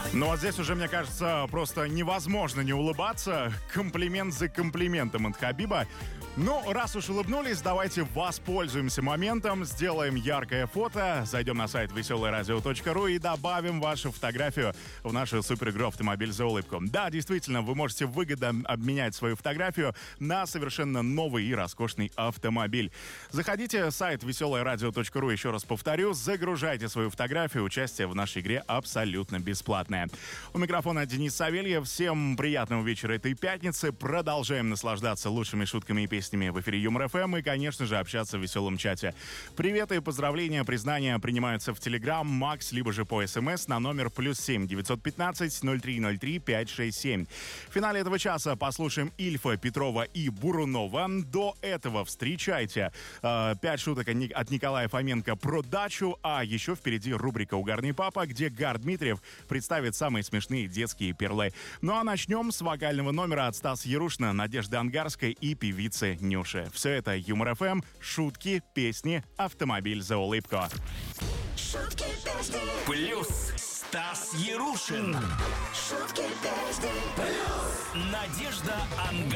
Ну а здесь уже, мне кажется, просто невозможно не улыбаться. Комплимент за комплиментом от Хабиба. Ну, раз уж улыбнулись, давайте воспользуемся моментом, сделаем яркое фото, зайдем на сайт veseleradio.ru и добавим вашу фотографию в нашу суперигру «Автомобиль за улыбку». Да, действительно, вы можете выгодно обменять свою фотографию на совершенно новый и роскошный автомобиль. Заходите на сайт veseleradio.ru, еще раз повторю, загружайте свою фотографию, участие в нашей игре абсолютно бесплатное. У микрофона Денис Савельев. Всем приятного вечера этой пятницы. Продолжаем наслаждаться лучшими шутками и песнями в эфире Юмор ФМ и, конечно же, общаться в веселом чате. Приветы и поздравления, признания принимаются в Телеграм, Макс, либо же по СМС на номер +7 915 0303 567. В финале этого часа послушаем Ильфа, Петрова и Бурунова. До этого встречайте 5 шуток от Николая Фоменко про дачу, а еще впереди рубрика «Угарный папа», где Гар Дмитриев представит самые смешные детские перлы. Ну а начнем с вокального номера от Стаса Ярушина, Надежды Ангарской и певицы Нюши. Все это Юмор ФМ, шутки, песни, автомобиль за улыбку. Шутки, песни. Плюс Стас Ярушин. Шутки, песни. Плюс Надежда Ангарская.